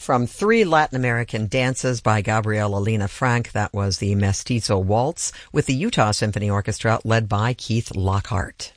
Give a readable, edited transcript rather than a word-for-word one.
From three Latin American dances by Gabriela Lina Frank, that was the Mestizo Waltz with the Utah Symphony Orchestra led by Keith Lockhart.